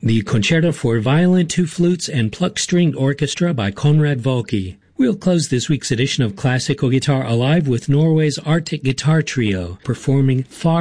the Concerto for Violin, Two Flutes, and Pluck-Stringed Orchestra by Konrad Volke. We'll close this week's edition of Classical Guitar Alive with Norway's Arctic Guitar Trio performing Far